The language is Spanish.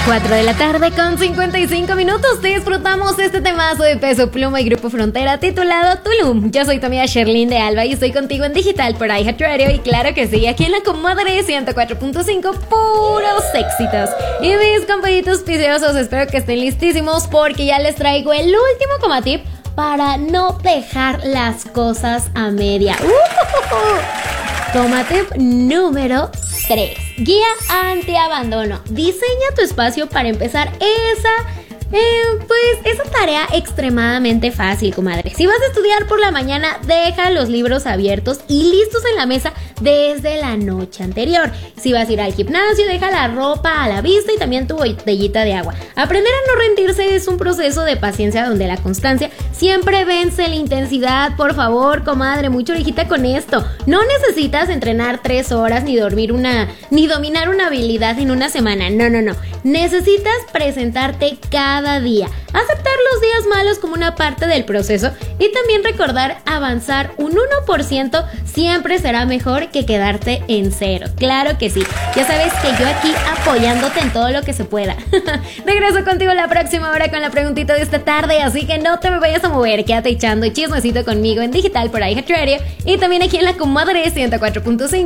4 de la tarde con 55 minutos. Disfrutamos este temazo de Peso Pluma y Grupo Frontera titulado Tulum. Yo soy tu amiga Sherlyn de Alba y estoy contigo en digital por iHeartRadio. Y claro que sí, aquí en la comadre 104.5, puros éxitos. Y mis compañitos piciosos, espero que estén listísimos porque ya les traigo el último comatip para no dejar las cosas a media. Comatip número 3. Guía anti-abandono. Diseña tu espacio para empezar esa tarea extremadamente fácil, comadre. Si vas a estudiar por la mañana, deja los libros abiertos y listos en la mesa desde la noche anterior. Si vas a ir al gimnasio, deja la ropa a la vista y también tu botellita de agua. Aprender a no rendirse es un proceso de paciencia donde la constancia siempre vence la intensidad. Por favor, comadre, mucha orejita con esto. No necesitas entrenar 3 horas ni dominar una habilidad en una semana. No. Necesitas presentarte cada día, aceptar los días malos como una parte del proceso y también recordar avanzar un 1% siempre será mejor que quedarte en 0. Claro que sí, ya sabes que yo aquí apoyándote en todo lo que se pueda. Regreso contigo la próxima hora con la preguntita de esta tarde, así que no te me vayas a mover, quédate echando chismecito conmigo en digital por iHeartRadio y también aquí en la comadre 104.5